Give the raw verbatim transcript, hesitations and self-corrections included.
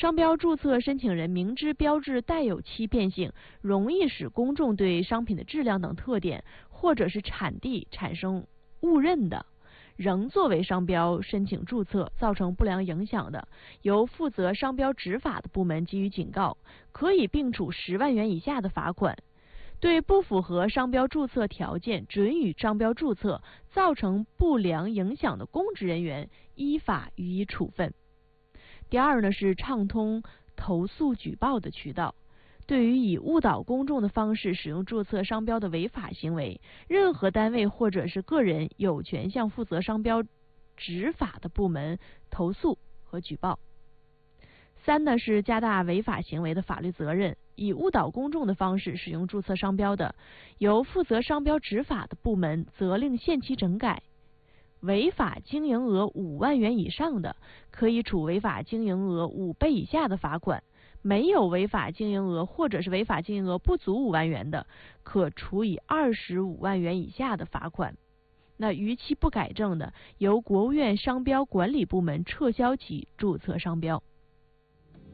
商标注册申请人明知标志带有欺骗性，容易使公众对商品的质量等特点或者是产地产生误认的，仍作为商标申请注册，造成不良影响的，由负责商标执法的部门给予警告，可以并处十万元以下的罚款。对不符合商标注册条件准予商标注册，造成不良影响的公职人员，依法予以处分。第二呢是畅通投诉举报的渠道。对于以误导公众的方式使用注册商标的违法行为，任何单位或者是个人有权向负责商标执法的部门投诉和举报。三呢是加大违法行为的法律责任。以误导公众的方式使用注册商标的，由负责商标执法的部门责令限期整改。违法经营额五万元以上的，可以处违法经营额五倍以下的罚款；没有违法经营额或者是违法经营额不足五万元的，可处以二十五万元以下的罚款。那逾期不改正的，由国务院商标管理部门撤销其注册商标。